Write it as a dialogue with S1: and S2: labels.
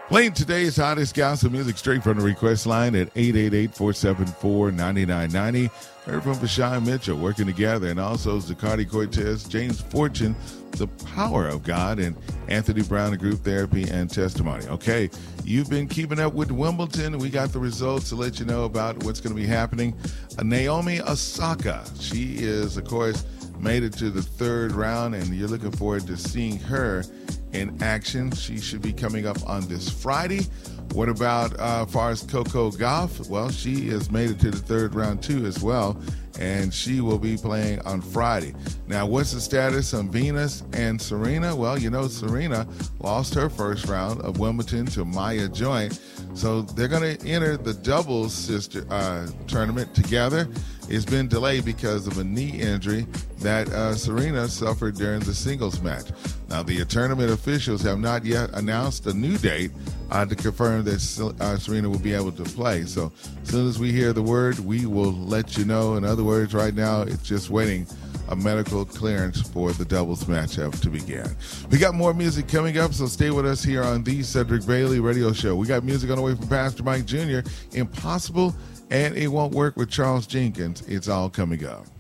S1: Playing today's hottest gospel music straight from the request line at 888-474-9990. Heard from Vashawn Mitchell, Working Together, and also Zaccardi Cortez, James Fortune, The Power of God, and Anthony Brown, Group Therapy and Testimony. Okay, you've been keeping up with Wimbledon. We got the results to let you know about what's going to be happening. Naomi Osaka, she is, of course, made it to the third round, and you're looking forward to seeing her in action. She should be coming up on this Friday. What about as far as Coco Gauff? Well, she has made it to the third round too as well, and she will be playing on Friday. Now, what's the status on Venus and Serena? Well, you know, Serena lost her first round of Wimbledon to Maya Joint, so they're going to enter the doubles tournament together. It's been delayed because of a knee injury that Serena suffered during the singles match. Now, the tournament officials have not yet announced a new date to confirm that Serena will be able to play. So as soon as we hear the word, we will let you know. In other words, right now, it's just waiting a medical clearance for the doubles matchup to begin. We got more music coming up, so stay with us here on the Cedric Bailey Radio Show. We got music on the way from Pastor Mike Jr., Impossible, and It Won't Work with Charles Jenkins. It's all coming up.